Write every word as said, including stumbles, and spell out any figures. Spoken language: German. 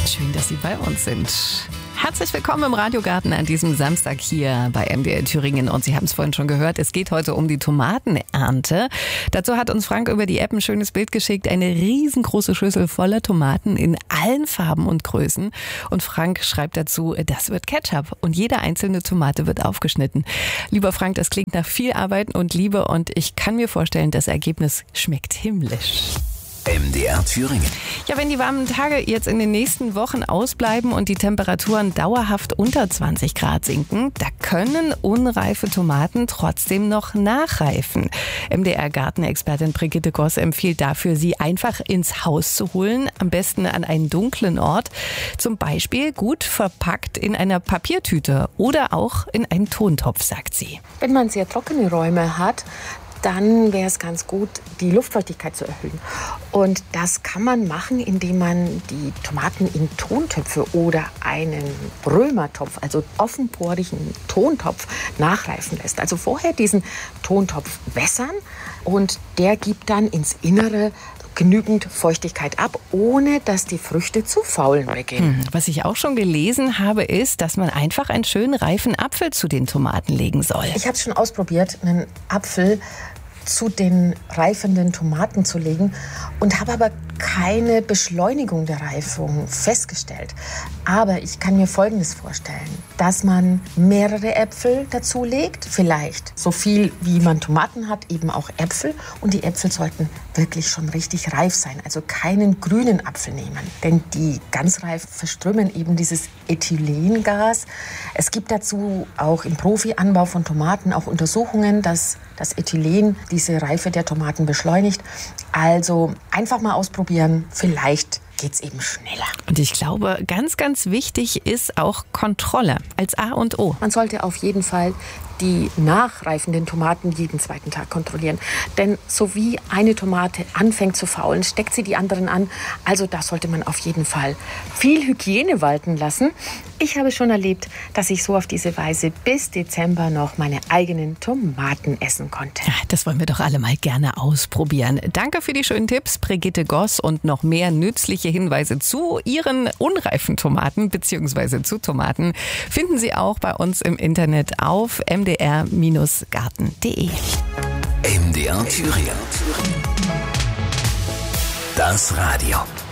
Schön, dass Sie bei uns sind. Herzlich willkommen im Radiogarten an diesem Samstag hier bei M D R Thüringen. Und Sie haben es vorhin schon gehört, es geht heute um die Tomatenernte. Dazu hat uns Frank über die App ein schönes Bild geschickt. Eine riesengroße Schüssel voller Tomaten in allen Farben und Größen. Und Frank schreibt dazu, das wird Ketchup. Und jede einzelne Tomate wird aufgeschnitten. Lieber Frank, das klingt nach viel Arbeit und Liebe. Und ich kann mir vorstellen, das Ergebnis schmeckt himmlisch. M D R Thüringen. Ja, wenn die warmen Tage jetzt in den nächsten Wochen ausbleiben und die Temperaturen dauerhaft unter zwanzig Grad sinken, da können unreife Tomaten trotzdem noch nachreifen. M D R-Gartenexpertin Brigitte Goss empfiehlt dafür, sie einfach ins Haus zu holen, am besten an einen dunklen Ort, zum Beispiel gut verpackt in einer Papiertüte oder auch in einen Tontopf, sagt sie. Wenn man sehr trockene Räume hat, dann wäre es ganz gut, die Luftfeuchtigkeit zu erhöhen. Und das kann man machen, indem man die Tomaten in Tontöpfe oder einen Römertopf, also offenporigen Tontopf, nachreifen lässt. Also vorher diesen Tontopf wässern und der gibt dann ins Innere genügend Feuchtigkeit ab, ohne dass die Früchte zu faulen beginnen. Was ich auch schon gelesen habe, ist, dass man einfach einen schönen reifen Apfel zu den Tomaten legen soll. Ich habe es schon ausprobiert, einen Apfel zu den reifenden Tomaten zu legen und habe aber keine Beschleunigung der Reifung festgestellt. Aber ich kann mir Folgendes vorstellen, dass man mehrere Äpfel dazu legt, vielleicht so viel wie man Tomaten hat, eben auch Äpfel, und die Äpfel sollten wirklich schon richtig reif sein, also keinen grünen Apfel nehmen, denn die ganz reif verströmen eben dieses Ethylengas. Es gibt dazu auch im Profianbau von Tomaten auch Untersuchungen, dass das Ethylen diese Reife der Tomaten beschleunigt. Also einfach mal ausprobieren, vielleicht geht's eben schneller. Und ich glaube, ganz, ganz wichtig ist auch Kontrolle als A und O. Man sollte auf jeden Fall die nachreifenden Tomaten jeden zweiten Tag kontrollieren. Denn so wie eine Tomate anfängt zu faulen, steckt sie die anderen an. Also da sollte man auf jeden Fall viel Hygiene walten lassen. Ich habe schon erlebt, dass ich so auf diese Weise bis Dezember noch meine eigenen Tomaten essen konnte. Ja, das wollen wir doch alle mal gerne ausprobieren. Danke für die schönen Tipps, Brigitte Goss, und noch mehr nützliche Hinweise zu Ihren unreifen Tomaten bzw. zu Tomaten finden Sie auch bei uns im Internet auf m d r Garten punkt de. M D R Thüringen. Das Radio.